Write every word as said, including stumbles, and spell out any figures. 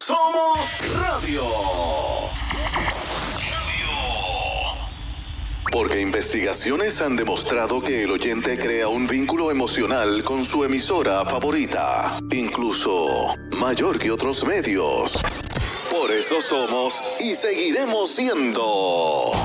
Somos Radio. Porque investigaciones han demostrado que el oyente crea un vínculo emocional con su emisora favorita, incluso mayor que otros medios. Por eso somos y seguiremos siendo